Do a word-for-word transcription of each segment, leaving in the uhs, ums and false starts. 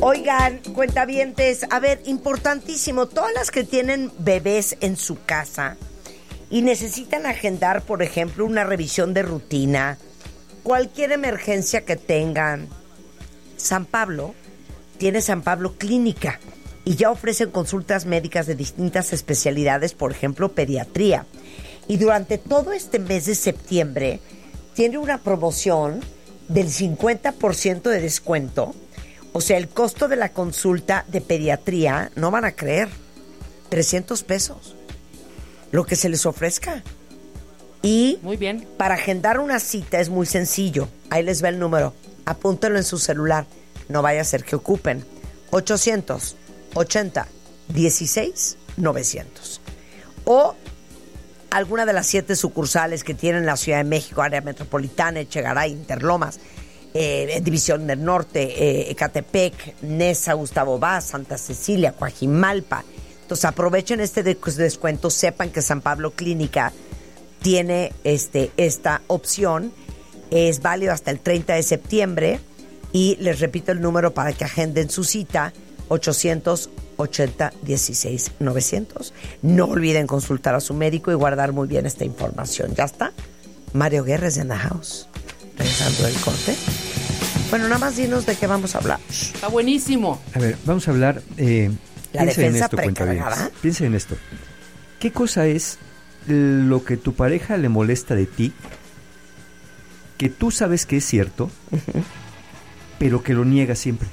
Oigan, cuentavientes, a ver, importantísimo, todas las que tienen bebés en su casa y necesitan agendar, por ejemplo, una revisión de rutina, cualquier emergencia que tengan, San Pablo tiene San Pablo Clínica y ya ofrecen consultas médicas de distintas especialidades, por ejemplo, pediatría. Y durante todo este mes de septiembre tiene una promoción del cincuenta por ciento de descuento. O sea, el costo de la consulta de pediatría, no van a creer, trescientos pesos. Lo que se les ofrezca. Y muy bien. Para agendar una cita es muy sencillo. Ahí les va el número. Apúntenlo en su celular. No vaya a ser que ocupen. ochocientos ochenta dieciséis novecientos. O alguna de las siete sucursales que tienen la Ciudad de México, área metropolitana, Echegaray, Interlomas, eh, División del Norte, eh, Ecatepec, Nesa, Gustavo Vaz, Santa Cecilia, Coajimalpa. Entonces aprovechen este descuento, sepan que San Pablo Clínica tiene este, esta opción, es válido hasta el treinta de septiembre y les repito el número para que agenden su cita, ochocientos ochenta dieciséis novecientos. No olviden consultar a su médico y guardar muy bien esta información. ¿Ya está? Mario Guerres de The House. Regresando del corte. Bueno, nada más dinos de qué vamos a hablar. Está buenísimo. A ver, vamos a hablar... Eh, La piensa defensa en esto, precargada. Piensa en esto. ¿Qué cosa es lo que tu pareja le molesta de ti, que tú sabes que es cierto, uh-huh, pero que lo niega siempre?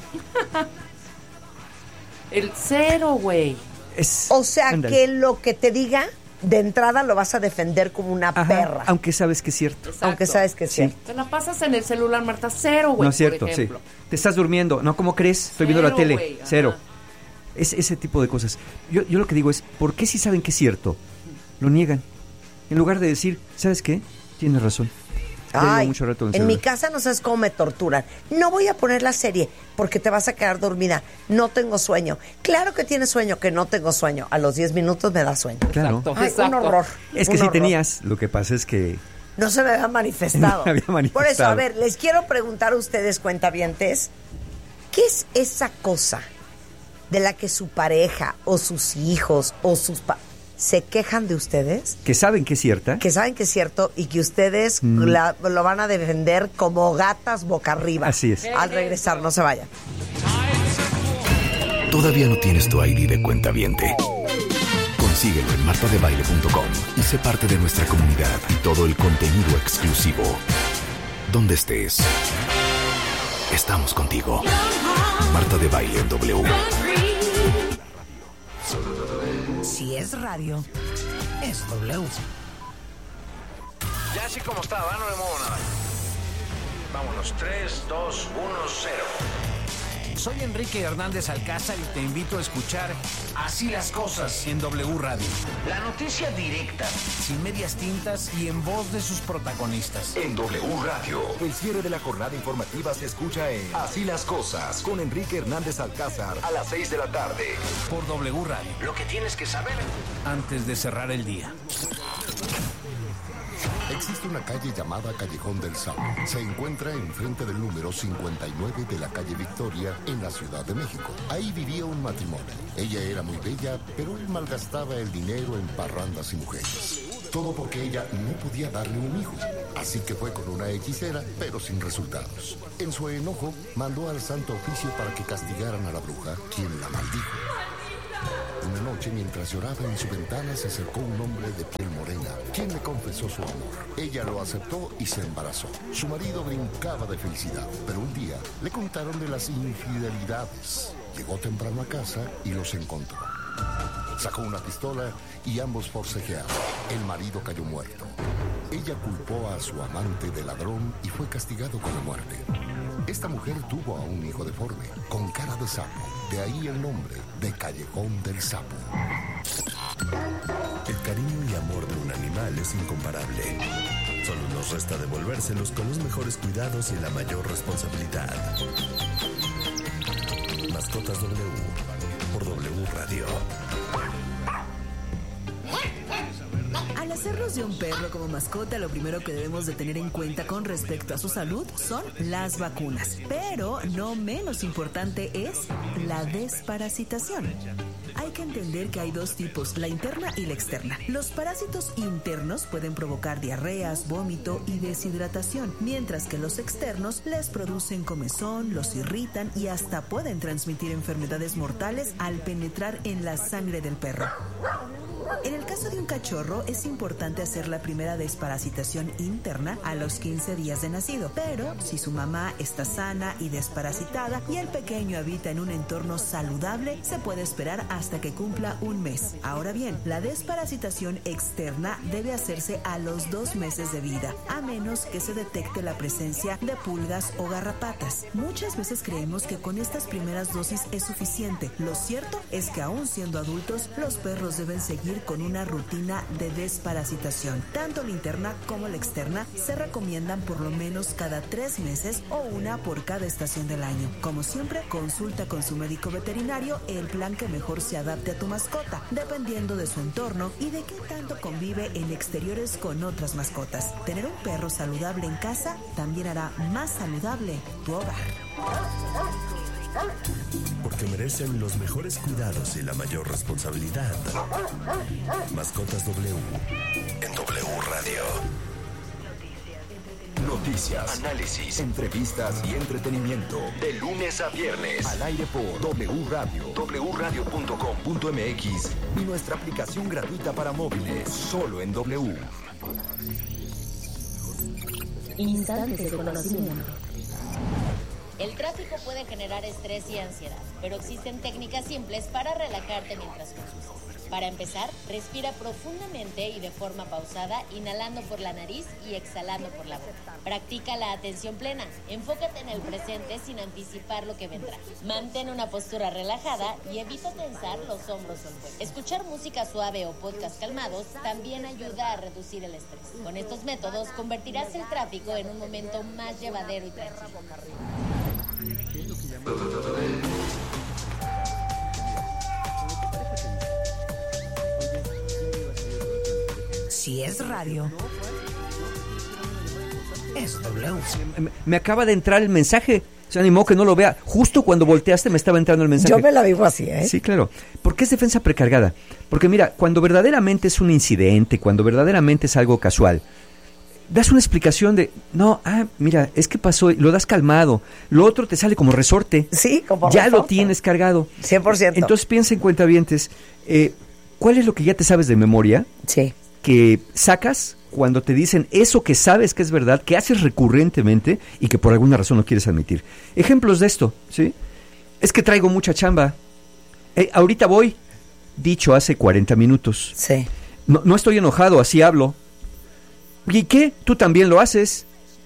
El cero, güey. O sea, andale, que lo que te diga, de entrada lo vas a defender como una Ajá, perra. Aunque sabes que es cierto. Exacto. Aunque sabes que es cierto. Sí. Te la pasas en el celular, Marta, cero, güey, no es cierto, por ejemplo. Sí. Te estás durmiendo. No, ¿cómo crees? Estoy cero, viendo la tele. Wey, cero. Es, ese tipo de cosas. Yo, yo lo que digo es, ¿por qué si saben que es cierto, lo niegan? En lugar de decir, ¿sabes qué? Tienes razón. Ay, mucho rato en, en mi casa no sabes cómo me torturan. No voy a poner la serie porque te vas a quedar dormida. No tengo sueño. Claro que tienes sueño, que no tengo sueño. A los diez minutos me da sueño. Claro. Exacto, Ay, exacto. un horror. Es que un si horror. tenías, lo que pasa es que... No se me había manifestado. No me había manifestado. Por eso, a ver, les quiero preguntar a ustedes, cuentavientes, ¿qué es esa cosa de la que su pareja o sus hijos o sus pa- se quejan de ustedes? Que saben que es cierta. Que saben que es cierto y que ustedes mm. la, lo van a defender como gatas boca arriba. Así es. Al regresar, no se vayan. ¿Todavía no tienes tu I D de cuentaviente? Consíguelo en marta de baile punto com y sé parte de nuestra comunidad y todo el contenido exclusivo. Donde estés, estamos contigo. Marta de Baile en W. Si es radio, es W. Ya así como estaba, no le muevo nada. Vámonos, tres, dos, uno, cero. Soy Enrique Hernández Alcázar y te invito a escuchar Así las Cosas en W Radio. La noticia directa, sin medias tintas y en voz de sus protagonistas. En W Radio. El cierre de la jornada informativa se escucha en Así las Cosas con Enrique Hernández Alcázar a las seis de la tarde. Por W Radio. Lo que tienes que saber antes de cerrar el día. Existe una calle llamada Callejón del Sapo. Se encuentra enfrente del número cincuenta y nueve de la calle Victoria en la Ciudad de México. Ahí vivía un matrimonio. Ella era muy bella, pero él malgastaba el dinero en parrandas y mujeres. Todo porque ella no podía darle un hijo. Así que fue con una hechicera, pero sin resultados. En su enojo, mandó al Santo Oficio para que castigaran a la bruja, quien la maldijo. Una noche, mientras lloraba en su ventana, se acercó un hombre de piel morena, quien le confesó su amor. Ella lo aceptó y se embarazó. Su marido brincaba de felicidad, pero un día le contaron de las infidelidades. Llegó temprano a casa y los encontró. Sacó una pistola y ambos forcejearon. El marido cayó muerto. Ella culpó a su amante de ladrón y fue castigado con la muerte. Esta mujer tuvo a un hijo deforme, con cara de sapo. De ahí el nombre de Callejón del Sapo. El cariño y amor de un animal es incomparable. Solo nos resta devolvérselos con los mejores cuidados y la mayor responsabilidad. Mascotas W por W Radio. A las hacernos de un perro como mascota, lo primero que debemos de tener en cuenta con respecto a su salud son las vacunas. Pero no menos importante es la desparasitación. Hay que entender que hay dos tipos, la interna y la externa. Los parásitos internos pueden provocar diarreas, vómito y deshidratación, mientras que los externos les producen comezón, los irritan y hasta pueden transmitir enfermedades mortales al penetrar en la sangre del perro. En el caso de un cachorro es importante hacer la primera desparasitación interna a los quince días de nacido, pero si su mamá está sana y desparasitada y el pequeño habita en un entorno saludable, se puede esperar hasta que cumpla un mes. Ahora bien, la desparasitación externa debe hacerse a los dos meses de vida, a menos que se detecte la presencia de pulgas o garrapatas. Muchas veces creemos que con estas primeras dosis es suficiente. Lo cierto es que aún siendo adultos, los perros deben seguir con una rutina de desparasitación. Tanto la interna como la externa se recomiendan por lo menos cada tres meses o una por cada estación del año. Como siempre, consulta con su médico veterinario el plan que mejor se adapte a tu mascota, dependiendo de su entorno y de qué tanto convive en exteriores con otras mascotas. Tener un perro saludable en casa también hará más saludable tu hogar. Porque merecen los mejores cuidados y la mayor responsabilidad. Mascotas W en W Radio. Noticias, análisis, entrevistas y entretenimiento. De lunes a viernes. Al aire por W Radio, w radio punto com punto m x y nuestra aplicación gratuita para móviles. Solo en W. Instantes de conocimiento. El tráfico puede generar estrés y ansiedad, pero existen técnicas simples para relajarte mientras conduces. Para empezar, respira profundamente y de forma pausada, inhalando por la nariz y exhalando por la boca. Practica la atención plena. Enfócate en el presente sin anticipar lo que vendrá. Mantén una postura relajada y evita tensar los hombros o el cuello. Escuchar música suave o podcast calmados también ayuda a reducir el estrés. Con estos métodos convertirás el tráfico en un momento más llevadero y tranquilo. Si es radio, es W. Me, me acaba de entrar el mensaje. Se animó que no lo vea. Justo cuando volteaste me estaba entrando el mensaje. Yo me la vivo así, ¿eh? Sí, claro. ¿Por qué es defensa precargada? Porque mira, cuando verdaderamente es un incidente, cuando verdaderamente es algo casual, das una explicación de, no, ah, mira, es que pasó, lo das calmado. Lo otro te sale como resorte. Sí, como ya resorte. Lo tienes cargado. cien por ciento. Entonces piensa en cuentavientes, eh, ¿cuál es lo que ya te sabes de memoria? Sí. Que sacas cuando te dicen eso que sabes que es verdad, que haces recurrentemente y que por alguna razón no quieres admitir. Ejemplos de esto, ¿sí? Es que traigo mucha chamba. Eh, ahorita voy, dicho hace cuarenta minutos. Sí. No, no estoy enojado, así hablo. ¿Y qué? ¿Tú también lo haces?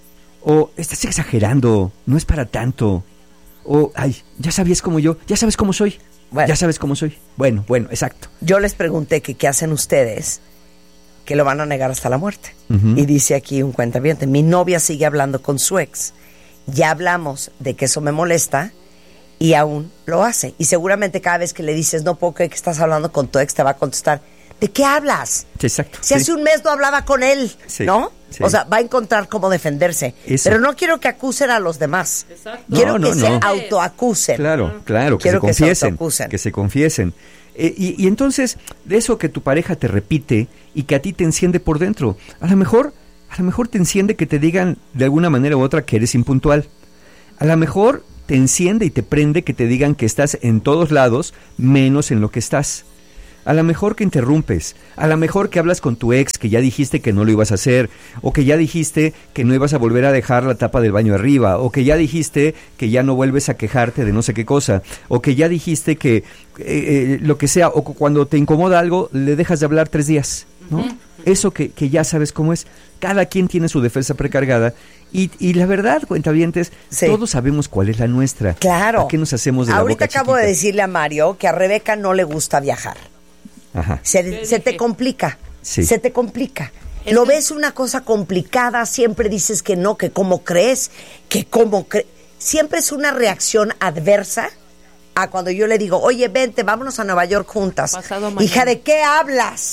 O estás exagerando, no es para tanto. O, ay, ya sabías cómo yo, ya sabes cómo soy. Bueno. Ya sabes cómo soy. Bueno, bueno, exacto. Yo les pregunté que qué hacen ustedes, que lo van a negar hasta la muerte. Uh-huh. Y dice aquí un cuentaviente, mi novia sigue hablando con su ex. Ya hablamos de que eso me molesta y aún lo hace. Y seguramente cada vez que le dices, no puedo creer que estás hablando con tu ex, te va a contestar, ¿de qué hablas? Sí, exacto. Si sí. hace un mes no hablaba con él, sí, ¿no? Sí. O sea, va a encontrar cómo defenderse. Eso. Pero no quiero que acusen a los demás. Exacto. Quiero no, que no, se no. autoacusen. Claro, claro, que quiero se confiesen. Que se, que se confiesen. Eh, y, y entonces, de eso que tu pareja te repite y que a ti te enciende por dentro, a lo mejor, a lo mejor te enciende que te digan de alguna manera u otra que eres impuntual. A lo mejor te enciende y te prende que te digan que estás en todos lados, menos en lo que estás. A lo mejor que interrumpes, a lo mejor que hablas con tu ex que ya dijiste que no lo ibas a hacer, o que ya dijiste que no ibas a volver a dejar la tapa del baño arriba, o que ya dijiste que ya no vuelves a quejarte de no sé qué cosa, o que ya dijiste que eh, eh, lo que sea, o cuando te incomoda algo le dejas de hablar tres días, ¿no? Uh-huh. Eso que, que ya sabes cómo es. Cada quien tiene su defensa precargada y, y la verdad, cuentavientes, sí. Todos sabemos cuál es la nuestra. Claro. ¿A qué nos hacemos de Ahorita la boca acabo chiquita? de decirle a Mario que a Rebeca no le gusta viajar. Ajá. Se, se te complica, sí. se te complica. Lo ves una cosa complicada, siempre dices que no, que cómo crees, que cómo crees. Siempre es una reacción adversa a cuando yo le digo, oye, vente, vámonos a Nueva York juntas. Hija, ¿de qué hablas?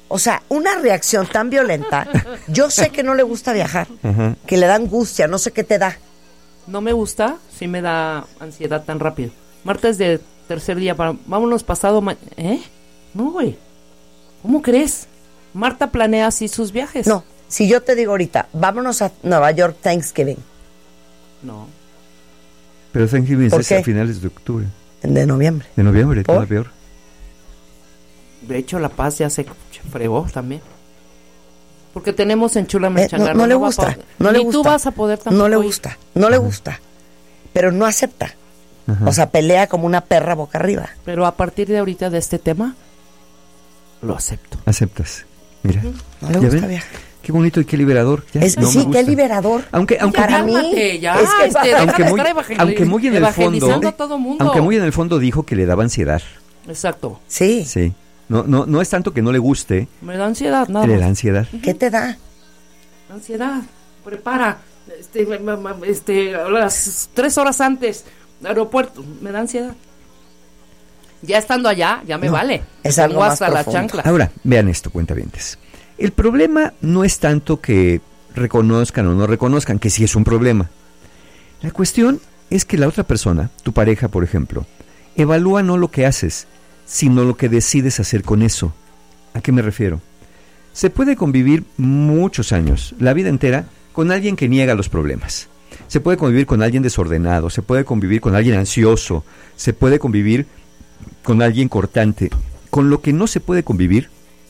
O sea, una reacción tan violenta. Yo sé que no le gusta viajar, Ajá. que le da angustia, no sé qué te da. No me gusta, sí me da ansiedad tan rápido. Marta es de tercer día para... Vámonos pasado... Ma- ¿Eh? No, güey. ¿Cómo crees? Marta planea así sus viajes. No, si yo te digo ahorita, vámonos a Nueva York Thanksgiving. No. Pero Thanksgiving ¿Por es qué? a finales de octubre. De noviembre. De noviembre, ¿Por? todavía peor. De hecho, La Paz ya se fregó también. Porque tenemos en Chula Mechangá. Eh, no, no le va a gusta, poder- no le Ni gusta. tú vas a poder tampoco No le ir. gusta, no le gusta. Pero no acepta. Ajá. O sea, pelea como una perra boca arriba. Pero a partir de ahorita de este tema, lo acepto. Aceptas. Mira. No le ¿Ya gusta ven? viajar. Qué bonito y qué liberador. Ya, Es, no me sí, gusta. qué liberador. Aunque, aunque, Para mí, Cálmate, ya, es que este, para- deja aunque de muy, estar evangel- aunque muy en el fondo, evangelizando a todo mundo. aunque muy en el fondo dijo que le daba ansiedad. Exacto. Sí. Sí. No, no, no es tanto que no le guste, Me da ansiedad, nada que le más. da ansiedad. ¿Qué te da? Ansiedad. Prepara. Este, ma- ma- este, a las tres horas antes, aeropuerto. Me da ansiedad. Ya estando allá, ya me No, vale. es Me algo pongo más hasta la profundo. chancla. Ahora, vean esto, cuentavientes. El problema no es tanto que reconozcan o no reconozcan, que sí es un problema. La cuestión es que la otra persona, tu pareja, por ejemplo, evalúa no lo que haces, sino lo que decides hacer con eso. ¿A qué me refiero? Se puede convivir muchos años, la vida entera, con alguien que niega los problemas. Se puede convivir con alguien desordenado, se puede convivir con alguien ansioso, se puede convivir con alguien cortante. Con lo que no se puede convivir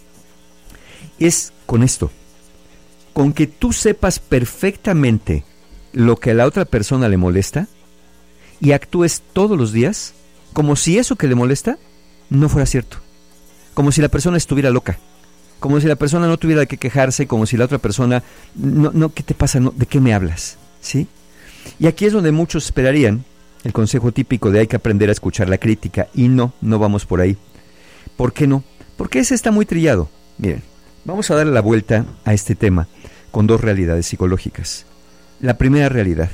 es con esto, con que tú sepas perfectamente lo que a la otra persona le molesta y actúes todos los días como si eso que le molesta no fuera cierto, como si la persona estuviera loca, como si la persona no tuviera de qué quejarse, como si la otra persona, no, no, ¿qué te pasa? No, ¿de qué me hablas? ¿Sí? Y aquí es donde muchos esperarían el consejo típico de hay que aprender a escuchar la crítica, y no, no vamos por ahí. ¿Por qué no? Porque ese está muy trillado. Miren, vamos a darle la vuelta a este tema con dos realidades psicológicas. La primera realidad,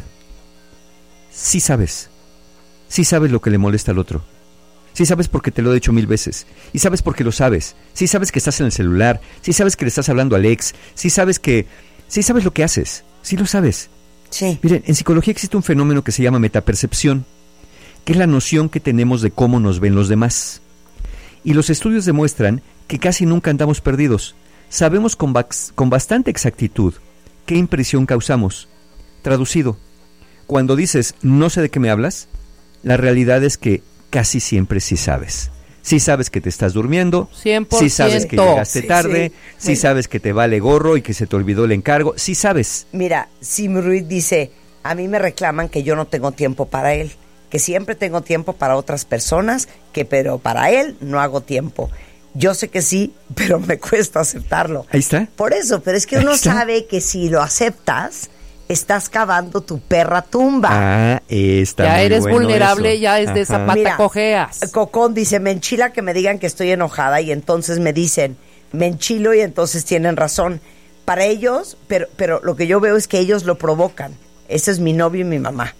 sí sabes, sí sabes lo que le molesta al otro. Sí sabes porque te lo he dicho mil veces. Y sabes porque lo sabes. Sí sabes que estás en el celular. Sí sabes que le estás hablando al ex. Sí sabes que... Sí sabes lo que haces. Sí lo sabes. Sí. Miren, en psicología existe un fenómeno que se llama metapercepción, que es la noción que tenemos de cómo nos ven los demás. Y los estudios demuestran que casi nunca andamos perdidos. Sabemos con, bax- con bastante exactitud qué impresión causamos. Traducido, cuando dices no sé de qué me hablas, la realidad es que casi siempre sí sabes. Sí sabes que te estás durmiendo, cien por ciento. sí sabes que llegaste Sí, tarde, sí. sí, Bueno. sabes que te vale gorro y que se te olvidó el encargo, sí sabes. Mira, Sim Ruiz dice, a mí me reclaman que yo no tengo tiempo para él, que siempre tengo tiempo para otras personas, que pero para él no hago tiempo. Yo sé que sí, pero me cuesta aceptarlo. Ahí está. Por eso, pero es que Ahí uno está. sabe que si lo aceptas, estás cavando tu perra tumba. Ah, está Ya muy eres bueno vulnerable, eso. ya es de Ajá. zapata Mira, cojeas. Cocón dice, me enchila que me digan que estoy enojada y entonces me dicen, me enchilo y entonces tienen razón. Para ellos, pero, pero lo que yo veo es que ellos lo provocan. Ese es mi novio y mi mamá.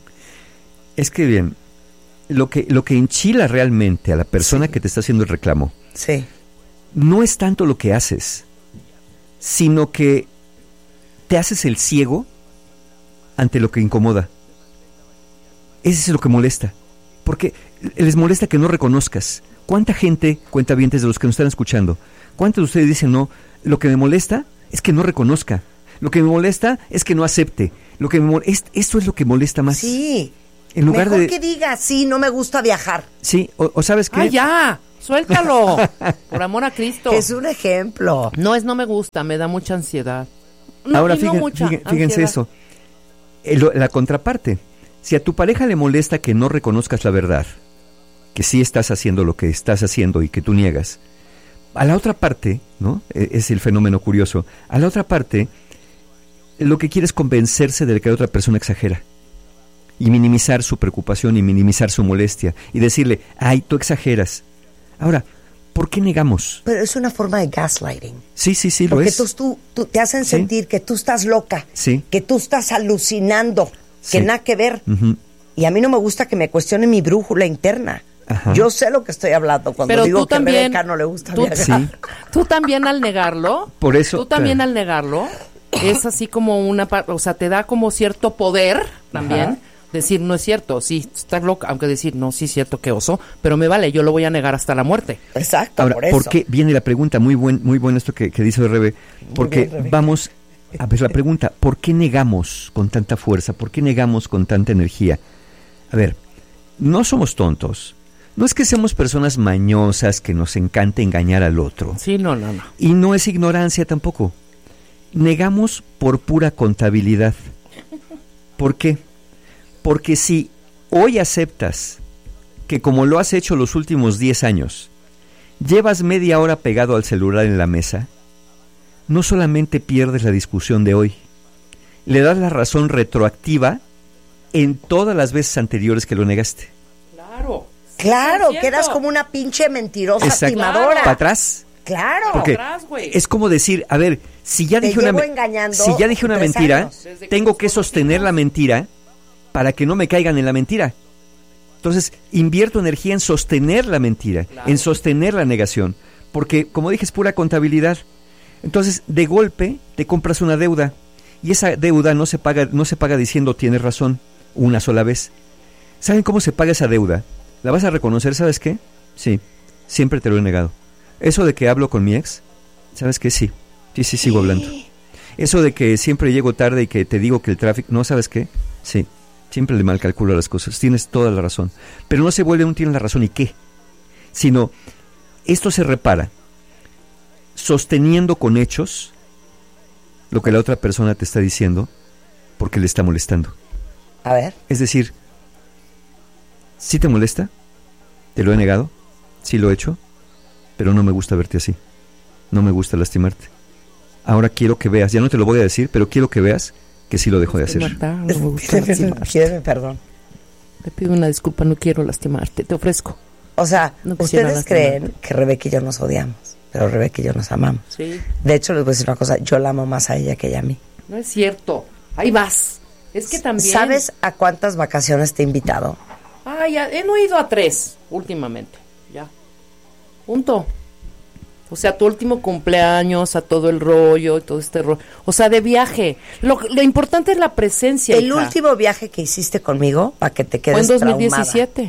Es que bien, lo que, lo que enchila realmente a la persona Sí. que te está haciendo el reclamo Sí. no es tanto lo que haces, sino que te haces el ciego ante lo que incomoda. Ese es lo que molesta. Porque les molesta que no reconozcas. ¿Cuánta gente, cuentavientes de los que nos están escuchando, cuántos de ustedes dicen no? Lo que me molesta es que no reconozca. Lo que me molesta es que no acepte. Lo que me mol- es- esto es lo que molesta más. Sí. En lugar Mejor de... que diga, sí, no me gusta viajar. Sí, o, o sabes qué. ¡Ah, ya! ¡Suéltalo! Por amor a Cristo. Es un ejemplo. No es no me gusta, me da mucha ansiedad. No, Ahora y no fíjense, mucha fíjense, fíjense ansiedad. eso. El- lo- la contraparte. Si a tu pareja le molesta que no reconozcas la verdad, que sí estás haciendo lo que estás haciendo y que tú niegas, a la otra parte, ¿no? E- Es el fenómeno curioso. A la otra parte, lo que quiere es convencerse de que la otra persona exagera. Y minimizar su preocupación y minimizar su molestia. Y decirle, ay, tú exageras. Ahora, ¿por qué negamos? Pero es una forma de gaslighting. Sí, sí, sí, lo Porque es. tú, tú, tú te hacen Sí. sentir que tú estás loca, Sí. que tú estás alucinando, que Sí. nada que ver. Ujú. Y a mí no me gusta que me cuestionen mi brújula interna. Ajá. Yo sé lo que estoy hablando cuando Pero digo tú que también, a Rebeca no le gusta tú, viajar. Sí. Tú también al negarlo, Por eso, tú también claro. al negarlo, es así como una, pa- o sea, te da como cierto poder también, Ajá. decir no es cierto, sí, estás loca, aunque decir no, sí es cierto, que oso, pero me vale, yo lo voy a negar hasta la muerte. Exacto, Ahora, por eso. ¿por qué viene la pregunta? Muy buen, muy bueno esto que, que dice Rebe, porque bien, Rebe. vamos a ver la pregunta, ¿por qué negamos con tanta fuerza? ¿Por qué negamos con tanta energía? A ver, no somos tontos, no es que seamos personas mañosas que nos encanta engañar al otro, Sí, no, no, no. y no es ignorancia tampoco, negamos por pura contabilidad. ¿Por qué? Porque si hoy aceptas que como lo has hecho los últimos diez años, llevas media hora pegado al celular en la mesa, no solamente pierdes la discusión de hoy, le das la razón retroactiva en todas las veces anteriores que lo negaste. Claro. Claro, cien por ciento. quedas como una pinche mentirosa Exacto. timadora. Para atrás. Claro. Porque atrás, güey. es como decir, a ver, si ya Te dije una llevo me- engañando si ya dije una tres mentira, años. Desde que tengo nos que sostener conocimos. la mentira para que no me caigan en la mentira. Entonces, invierto energía en sostener la mentira, Claro. en sostener la negación, porque como dije es pura contabilidad. Entonces, de golpe te compras una deuda y esa deuda no se paga no se paga diciendo tienes razón una sola vez. ¿Saben cómo se paga esa deuda? ¿La vas a reconocer, sabes qué? Sí, siempre te lo he negado. Eso de que hablo con mi ex, ¿sabes qué? Sí, sí, sí, sigo hablando. Eso de que siempre llego tarde y que te digo que el tráfico, ¿no sabes qué? Sí, siempre le malcalculo las cosas, tienes toda la razón. Pero no se vuelve un tienes la razón y qué, sino esto se repara sosteniendo con hechos lo que la otra persona te está diciendo porque le está molestando. A ver. Es decir, ¿sí te molesta? ¿Te lo he negado? Sí lo he hecho, pero no me gusta verte así. No me gusta lastimarte. Ahora quiero que veas, ya no te lo voy a decir, pero quiero que veas que sí lo dejo de hacer. Marta, no me gusta lastimarte. Pídeme perdón. Te pido una disculpa, no quiero lastimarte, te ofrezco. O sea, No quisiera ustedes lastimarte. creen que Rebeca y yo nos odiamos, pero Rebeca y yo nos amamos. Sí. De hecho, les voy a decir una cosa, yo la amo más a ella que ella a mí. No es cierto. Ahí vas. Es que también. ¿Sabes a cuántas vacaciones te he invitado? Ah, ya, he no ido a tres últimamente. Ya. Punto. O sea, tu último cumpleaños, a todo el rollo y todo este rollo. O sea, de viaje. Lo, lo importante es la presencia. El hija. último viaje que hiciste conmigo, para que te quedes Fue en dos mil traumada. diecisiete.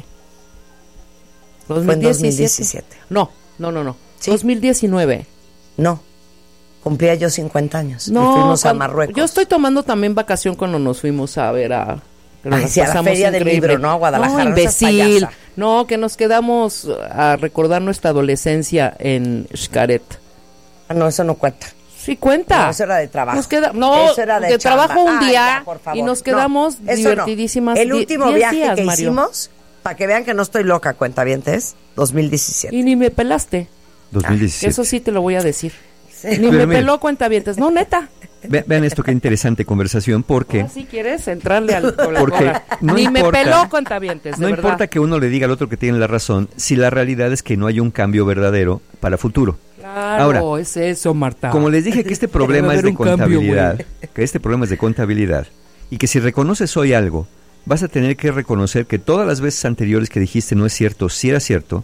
Fue en dos mil diecisiete. No, no, no, no. ¿Sí? dos mil diecinueve. No, cumplía yo cincuenta años. No, y fuimos a cuando- Marruecos. Yo estoy tomando también vacación cuando nos fuimos a ver a... pero Ay, nos sí, a la pasamos Feria del increíble. Libro, ¿no? A Guadalajara, No, no seas imbécil. payasa. No, que nos quedamos a recordar nuestra adolescencia en Xcaret. Ah, no, eso no cuenta. Sí, cuenta. No, eso era de trabajo. Nos queda, no, Eso era de de chamba. trabajo un Ay, día ya, por favor. y nos No, quedamos eso no. divertidísimas. El die- último diez viaje días, que Mario. hicimos, para que vean que no estoy loca, cuentavientes, dos mil diecisiete. Y ni me pelaste. dos mil diecisiete. Eso sí te lo voy a decir. Ni Pero me mira. peló cuentavientes. No, neta. Ve- vean esto, qué interesante conversación, porque Ah, si quieres entrarle al Porque no Ni me importa- peló cuentavientes, de no verdad. importa que uno le diga al otro que tiene la razón, si la realidad es que no hay un cambio verdadero para futuro. Claro, Ahora, es eso, Marta. Como les dije que este problema Debe es de haber un cambio, contabilidad, güey. que este problema es de contabilidad, y que si reconoces hoy algo, vas a tener que reconocer que todas las veces anteriores que dijiste no es cierto, sí era cierto,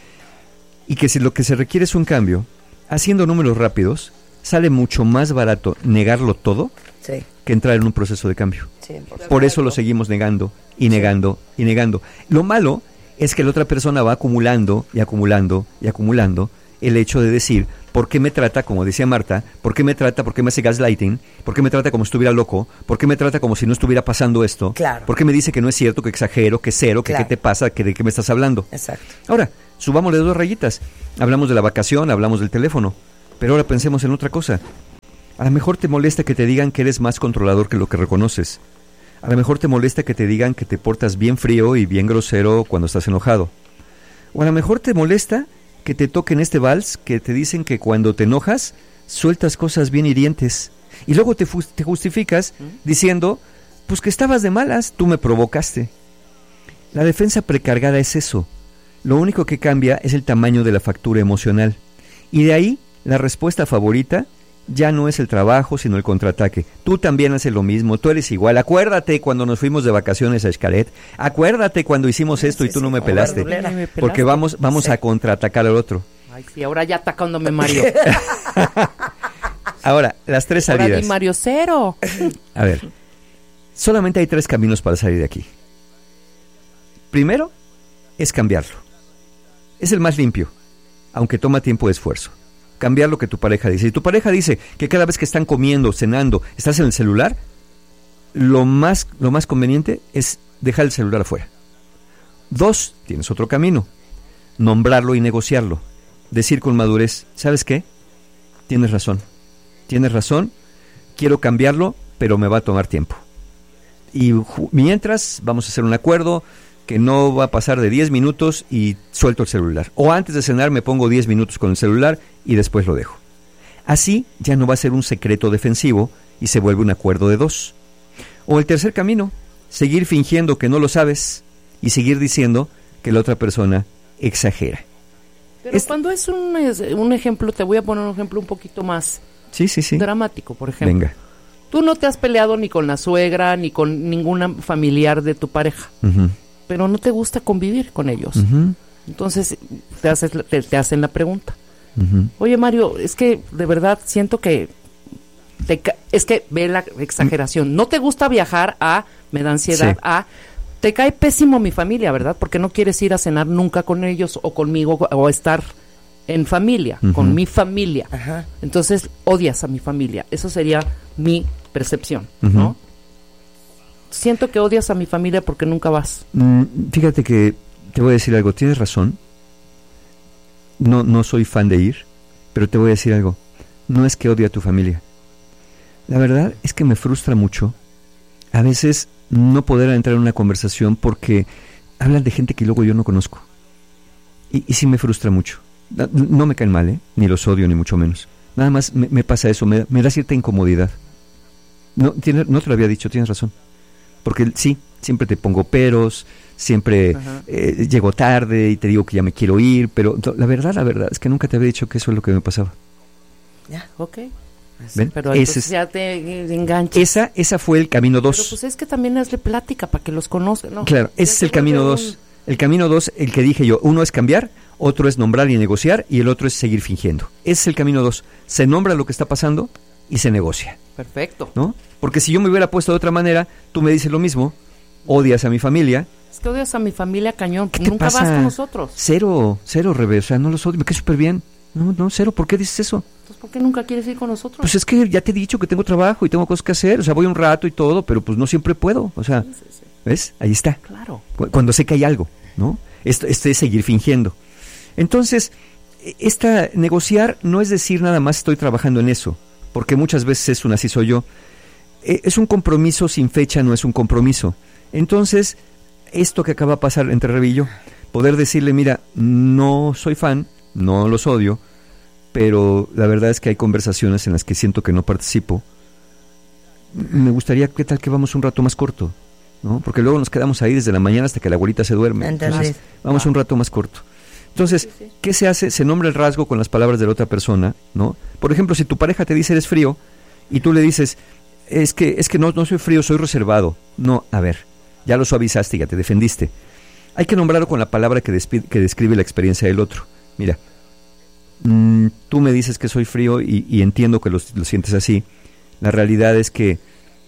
y que si lo que se requiere es un cambio, haciendo números rápidos, sale mucho más barato negarlo todo Sí, que entrar en un proceso de cambio. sí. Por eso lo seguimos negando y negando y negando. Lo malo es que la otra persona va acumulando y acumulando y acumulando el hecho de decir, ¿por qué me trata, como decía Marta, por qué me trata, por qué me hace gaslighting, por qué me trata como si estuviera loco, por qué me trata como si no estuviera pasando esto, Claro. por qué me dice que no es cierto, que exagero, que cero, que Claro. qué te pasa, que de qué me estás hablando? Exacto. Ahora, subámosle dos rayitas. Hablamos de la vacación, hablamos del teléfono, pero ahora pensemos en otra cosa. A lo mejor te molesta que te digan que eres más controlador que lo que reconoces. A lo mejor te molesta que te digan que te portas bien frío y bien grosero cuando estás enojado. O a lo mejor te molesta que te toquen este vals que te dicen que cuando te enojas sueltas cosas bien hirientes. Y luego te, fu- te justificas diciendo, pues que estabas de malas, tú me provocaste. La defensa precargada es eso. Lo único que cambia es el tamaño de la factura emocional. Y de ahí la respuesta favorita ya no es el trabajo, sino el contraataque. Tú también haces lo mismo, tú eres igual. Acuérdate cuando nos fuimos de vacaciones a Xcaret, acuérdate cuando hicimos esto sí, y tú sí, no me pelaste, me pelaste, porque vamos vamos sí. a contraatacar al otro. Ay, sí, ahora ya atacándome Mario. Ahora, las tres salidas. Ahora di Mario cero. A ver, solamente hay tres caminos para salir de aquí. Primero, es cambiarlo. Es el más limpio, aunque toma tiempo de esfuerzo. Cambiar lo que tu pareja dice. Si tu pareja dice que cada vez que están comiendo, cenando, estás en el celular, lo más, lo más conveniente es dejar el celular afuera. Dos, tienes otro camino. Nombrarlo y negociarlo. Decir con madurez, ¿sabes qué? Tienes razón. Tienes razón, quiero cambiarlo, pero me va a tomar tiempo. Y ju- mientras vamos a hacer un acuerdo que no va a pasar de diez minutos y suelto el celular. O antes de cenar me pongo diez minutos con el celular y después lo dejo. Así ya no va a ser un secreto defensivo y se vuelve un acuerdo de dos. O el tercer camino, seguir fingiendo que no lo sabes y seguir diciendo que la otra persona exagera. Pero es... cuando es un, un ejemplo, te voy a poner un ejemplo un poquito más sí, sí, sí. dramático, por ejemplo. Venga. Tú no te has peleado ni con la suegra, ni con ninguna familiar de tu pareja, uh-huh. pero no te gusta convivir con ellos. Uh-huh. Entonces te, haces, te, te hacen la pregunta. Uh-huh. Oye, Mario, es que de verdad siento que te, es que ve la exageración. No te gusta viajar a, me da ansiedad, sí. a, te cae pésimo mi familia, ¿verdad? Porque no quieres ir a cenar nunca con ellos o conmigo o estar en familia, uh-huh. con mi familia. Uh-huh. Entonces odias a mi familia. Eso sería mi percepción, uh-huh. ¿no? Siento que odias a mi familia porque nunca vas. Mm, fíjate que te voy a decir algo. Tienes razón. No, no soy fan de ir, pero te voy a decir algo. No es que odie a tu familia. La verdad es que me frustra mucho a veces no poder entrar en una conversación porque hablan de gente que luego yo no conozco. Y, y sí me frustra mucho. No, no me caen mal, ¿eh? Ni los odio, ni mucho menos. Nada más me, me pasa eso, me, me da cierta incomodidad. No, tiene, no te lo había dicho, tienes razón. Porque sí, siempre te pongo peros, siempre eh, llego tarde y te digo que ya me quiero ir, pero la verdad, la verdad es que nunca te había dicho que eso es lo que me pasaba. Ya, ok. ¿Ven? Pero entonces es, ya te enganchas. Esa, esa fue el camino dos. Pero pues es que también hazle plática para que los conozcan, ¿no? Claro, ese es el camino dos. Un... El camino dos, el que dije yo, uno es cambiar, otro es nombrar y negociar, y el otro es seguir fingiendo. Ese es el camino dos. Se nombra lo que está pasando y se negocia. Perfecto. ¿No? Porque si yo me hubiera puesto de otra manera, tú me dices lo mismo, odias a mi familia. Es que odias a mi familia, cañón. Nunca pasa? vas con nosotros. Cero, cero, Rebe, o sea, no los odio, me cae súper bien. No, no, cero, ¿por qué dices eso? Entonces, ¿por qué nunca quieres ir con nosotros? Pues es que ya te he dicho que tengo trabajo y tengo cosas que hacer, o sea, voy un rato y todo, pero pues no siempre puedo, o sea, sí, sí, sí. ¿ves? Ahí está. Claro. Cuando sé que hay algo, ¿no? Esto, esto es seguir fingiendo. Entonces, esta negociar no es decir nada más estoy trabajando en eso, porque muchas veces es un así soy yo. Es un compromiso sin fecha, no es un compromiso. Entonces, esto que acaba de pasar entre Rebe y yo, poder decirle, mira, no soy fan, no los odio, pero la verdad es que hay conversaciones en las que siento que no participo. Me gustaría, ¿qué tal que vamos un rato más corto? ¿No? Porque luego nos quedamos ahí desde la mañana hasta que la abuelita se duerme. Entonces, vamos ah. un rato más corto. Entonces, sí, sí. ¿qué se hace? Se nombra el rasgo con las palabras de la otra persona, ¿no? Por ejemplo, si tu pareja te dice eres frío y tú le dices, es que es que no, no soy frío, soy reservado. No, a ver, ya lo suavizaste, ya te defendiste. Hay que nombrarlo con la palabra que, despi- que describe la experiencia del otro. Mira, mmm, tú me dices que soy frío y, y entiendo que lo, lo sientes así. La realidad es que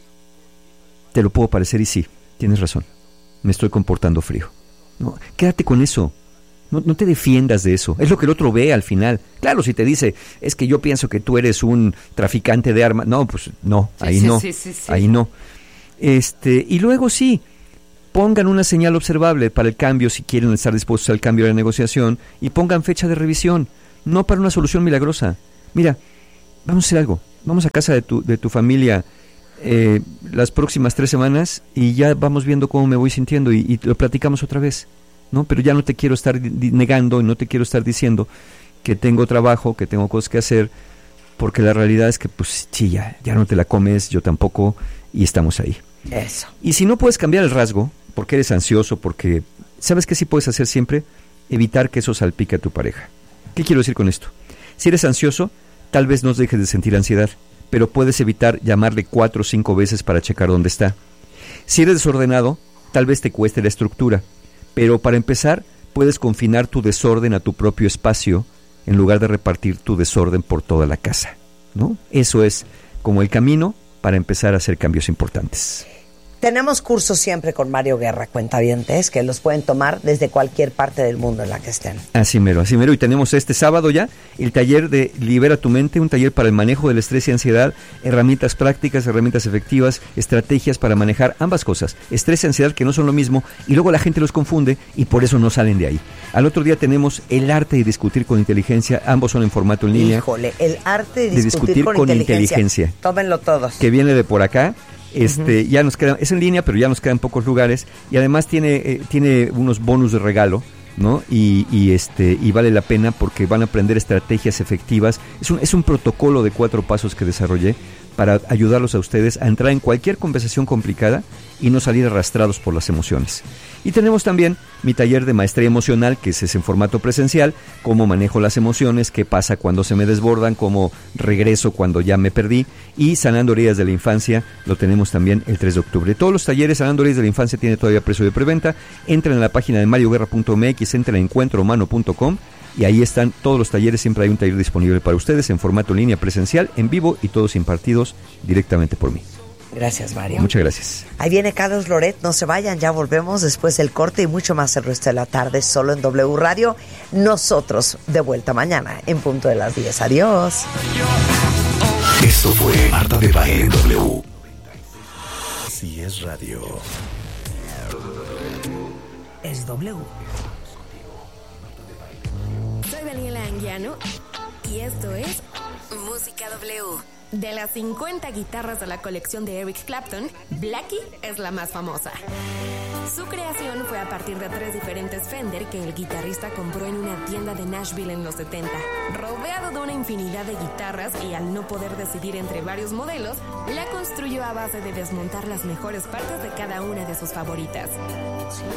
te lo puedo parecer y sí, tienes razón, me estoy comportando frío. No, quédate con eso, no, no te defiendas de eso, es lo que el otro ve al final. Claro, si te dice, es que yo pienso que tú eres un traficante de armas, no, pues no, sí, ahí sí, no, sí, sí, sí. ahí no. Este, y luego sí, pongan una señal observable para el cambio si quieren estar dispuestos al cambio de la negociación y pongan fecha de revisión, no para una solución milagrosa. Mira, vamos a hacer algo, vamos a casa de tu, de tu familia eh, las próximas tres semanas y ya vamos viendo cómo me voy sintiendo y, y lo platicamos otra vez, ¿no? Pero ya no te quiero estar di- negando y no te quiero estar diciendo que tengo trabajo, que tengo cosas que hacer, porque la realidad es que pues sí, ya, ya no te la comes, yo tampoco, y estamos ahí. Eso. Y si no puedes cambiar el rasgo, porque eres ansioso, porque ¿sabes qué sí puedes hacer siempre? Evitar que eso salpique a tu pareja. ¿Qué quiero decir con esto? Si eres ansioso, tal vez no dejes de sentir ansiedad, pero puedes evitar llamarle cuatro o cinco veces para checar dónde está. Si eres desordenado, tal vez te cueste la estructura, pero para empezar, puedes confinar tu desorden a tu propio espacio en lugar de repartir tu desorden por toda la casa, ¿no? Eso es como el camino para empezar a hacer cambios importantes. Tenemos cursos siempre con Mario Guerra, cuentavientes, que los pueden tomar desde cualquier parte del mundo en la que estén. Así mero, así mero. Y tenemos este sábado ya el taller de Libera tu Mente, un taller para el manejo del estrés y ansiedad, herramientas prácticas, herramientas efectivas, estrategias para manejar ambas cosas, estrés y ansiedad, que no son lo mismo, y luego la gente los confunde y por eso no salen de ahí. Al otro día tenemos el arte de discutir con inteligencia, ambos son en formato en línea. Híjole, el arte de discutir, de discutir con, con inteligencia. inteligencia. Tómenlo todos. Que viene de por acá. Este, uh-huh. ya nos queda, es en línea, pero ya nos quedan pocos lugares y además tiene, eh, tiene unos bonus de regalo, ¿no? Y, y este, y vale la pena porque van a aprender estrategias efectivas. Es un, es un protocolo de cuatro pasos que desarrollé para ayudarlos a ustedes a entrar en cualquier conversación complicada y no salir arrastrados por las emociones. Y tenemos también mi taller de maestría emocional, que es en formato presencial, cómo manejo las emociones, qué pasa cuando se me desbordan, cómo regreso cuando ya me perdí, y Sanando Heridas de la Infancia, lo tenemos también el tres de octubre. Todos los talleres Sanando Heridas de la Infancia tiene todavía precio de preventa. Entren a la página de mario guerra punto m x, entren a encuentro humano punto com y ahí están todos los talleres. Siempre hay un taller disponible para ustedes en formato en línea presencial, en vivo, y todos impartidos directamente por mí. Gracias, Mario. Muchas gracias. Ahí viene Carlos Loret, no se vayan, ya volvemos después del corte y mucho más el resto de la tarde solo en W Radio. Nosotros de vuelta mañana en punto de las diez. Adiós. Esto fue Marta de Baile en W. Si es radio, es W. Soy Daniela Anguiano y esto es Música W. De las cincuenta guitarras de la colección de Eric Clapton, Blackie es la más famosa. Su creación fue a partir de tres diferentes Fender que el guitarrista compró en una tienda de Nashville en los setenta. Rodeado de una infinidad de guitarras y al no poder decidir entre varios modelos, la construyó a base de desmontar las mejores partes de cada una de sus favoritas.